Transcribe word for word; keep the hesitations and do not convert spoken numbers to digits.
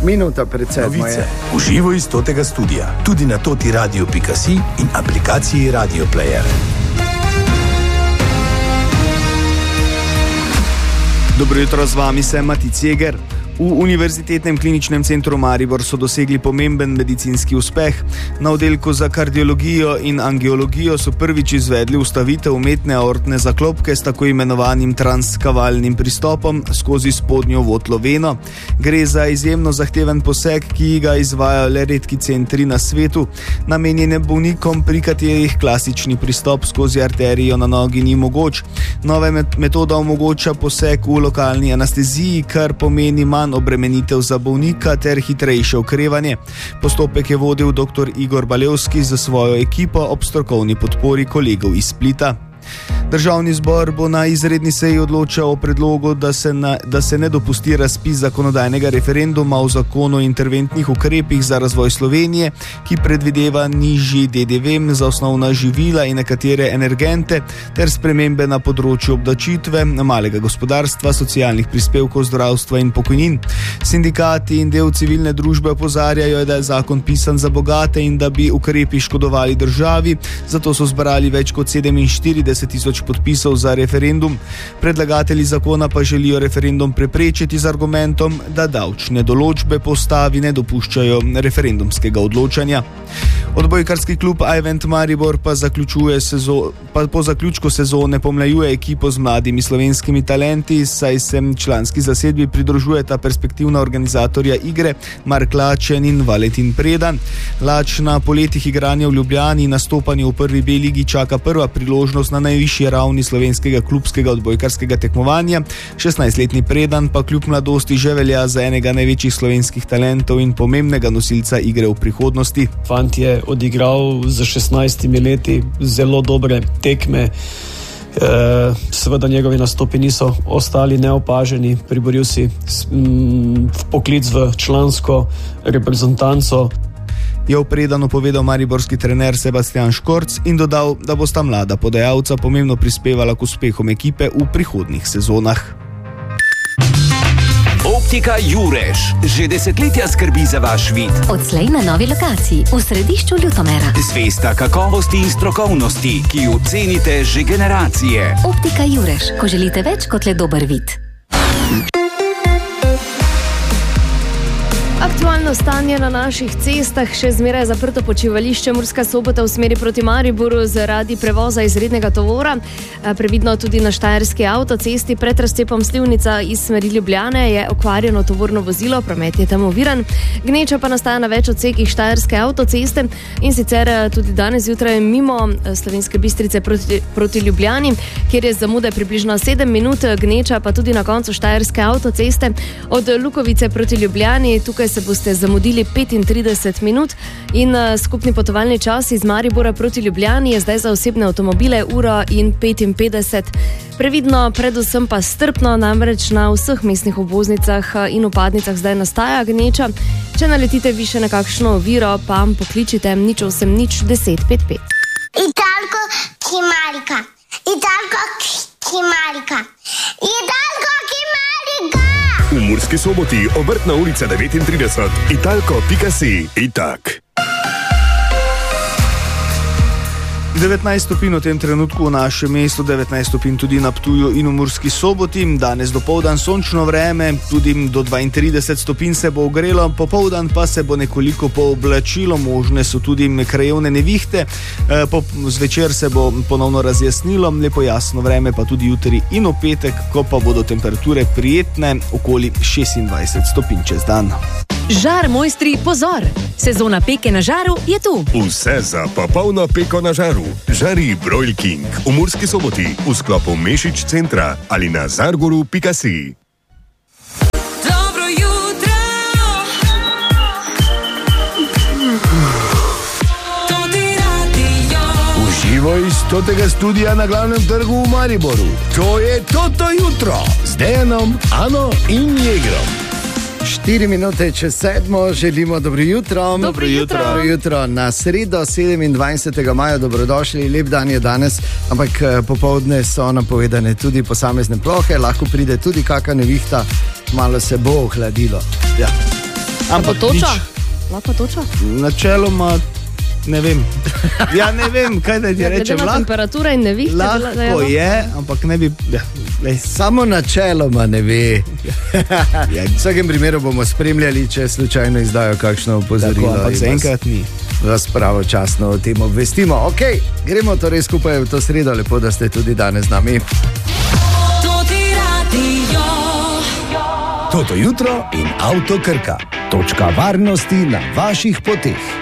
Minuta pred sedmo je. Uživo iz Totega studia, tudi na toti radio pika si in aplikaciji Radio Player. Dobro jutro, z vami sem Matic Jeger. V Univerzitetnem kliničnem centru Maribor so dosegli pomemben medicinski uspeh. Na oddelku za kardiologijo in angiologijo so prvič izvedli vstavitev umetne aortne zaklopke s tako imenovanim transkavalnim pristopom skozi spodnjo votlo veno. Gre za izjemno zahteven poseg, ki ga izvajajo le redki centri na svetu. Namenjen je bolnikom, pri katerih klasični pristop skozi arterijo na nogi ni mogoč. Nova metoda omogoča poseg v lokalni anesteziji, kar pomeni manj obremenitev za bolnika ter hitrejše okrevanje. Postopek je vodil dr. Igor Balevski za svojo ekipo ob strokovni podpori kolegov iz Splita. Državni zbor bo na izredni seji odločal o predlogu, da se, na, da se ne dopusti razpis zakonodajnega referenduma o zakonu o interventnih ukrepih za razvoj Slovenije, ki predvideva nižji D D V za osnovna živila in nekatere energente ter spremembe na področju obdavčitve, malega gospodarstva, socialnih prispevkov, zdravstva in pokojnin. Sindikati in del civilne družbe opozarjajo, da je zakon pisan za bogate in da bi ukrepi škodovali državi, zato so zbrali več kot sedeminštirideset tisoč podpisov za referendum. Predlagatelji zakona pa želijo referendum preprečiti z argumentom, da davčne določbe po ustavi ne dopuščajo referendumskega odločanja. Odbojkarski klub Ajvent Maribor pa, sezo, pa po zaključku sezone pomlajuje ekipo z mladimi slovenskimi talenti, saj se članski zasedbi pridružujeta perspektivna organizatorja igre Mark Lačen in Valentin Predan. Lač na poletih igranja v Ljubljani in nastopanje v prvi B ligi čaka prva priložnost na najvišji ravni slovenskega klubskega odbojkarskega tekmovanja. šestnajstletni Predan pa kljub mladosti že velja za enega največjih slovenskih talentov in pomembnega nosilca igre v prihodnosti. Fant je odigral za šestnajstimi leti zelo dobre tekme. E, seveda njegovi nastopi niso ostali neopaženi, priboril si m, poklic v člansko reprezentanco. Je v Predanu povedal mariborski trener Sebastian Škorc in dodal, da bosta mlada podajalca pomembno prispevala k uspehom ekipe v prihodnjih sezonah. Optika Jurež že desetletja skrbi za vaš vid. Odslej na novi lokaciji v središču Ljutomera. Zvesta kakovosti in strokovnosti, ki jo cenite že generacije. Optika Jurež, ko želite več kot le dober vid. Aktualno stanje na naših cestah, še zmeraj zaprto počivališče Murska Sobota v smeri proti Mariboru zaradi prevoza izrednega tovora. Previdno tudi na štajerski avtocesti pred razcepom Slivnica iz smeri Ljubljane je okvarjeno tovorno vozilo, promet je tam oviran. Gneča pa nastaja na več odsekih štajerske avtoceste in sicer tudi danes zjutraj mimo Slovenske Bistrice proti, proti Ljubljani, kjer je zamude približno sedem minut, gneča pa tudi na koncu štajerske avtoceste od Lukovice proti Ljubljani. Tukaj se boste zamudili petintrideset minut in skupni potovalni čas iz Maribora proti Ljubljani je zdaj za osebne avtomobile uro in petinpetdeset. Previdno, predvsem pa strpno, namreč na vseh mestnih obvoznicah in vpadnicah zdaj nastaja gneča. Če naletite više na kakšno oviro, pa pokličite nič osem nič deset pet pet. Italko Kimarika, Italko Kimarika, Italko Kimarika. V Murski Soboti, Obrtna ulica devetintrideset, italko pika si, itak. devetnajst stopinj v tem trenutku v našem mestu, devetnajst stopinj tudi na Ptuju in v Murski Soboti. Danes dopoldan sončno vreme, tudi do dvaintrideset stopinj se bo ogrelo, popoldan pa se bo nekoliko pooblačilo, možne so tudi krajevne nevihte. Po, zvečer se bo ponovno razjasnilo, lepo jasno vreme pa tudi jutri in v petek, ko pa bodo temperature prijetne, okoli šestindvajset stopinj čez dan. Žar mojstri, pozor! Sezona peke na žaru je tu. Vse za popolno peko na žaru. Žari Broil King v Murski Soboti v sklopu Mešič centra ali na zargoru pika si. Dobro jutro. Toti radio. Uživo iz Totega studija na glavnem trgu v Mariboru. To je Toto jutro z Dejanom, Ano in Jegrom. Štiri minute čez sedmo, želimo dobro jutro. Dobro jutro. Dobro jutro. Na sredo sedemindvajsetega maja, dobrodošli, lep dan je danes, ampak popoldne so napovedane tudi posamezne plohe, lahko pride tudi kakšna nevihta, malo se bo ohladilo. Ja. Ampak toča? nič- Lahko toča? Načeloma ne vem. Ja, ne vem, kaj da ti Ja, glede rečem. na Lahko, temperature in nevihte. lahko je, ampak ne bi. Ja, lej. Samo načeloma ne ve. Ja. V vsakem primeru bomo spremljali, če slučajno izdajo kakšno opozorilo. Tako, ampak in zaenkrat ni. Vas pravočasno o tem obvestimo. Ok, gremo torej skupaj v to sredo, lepo, da ste tudi danes z nami. Toti radio. Toto jutro in avto Krka. Točka varnosti na vaših poteh.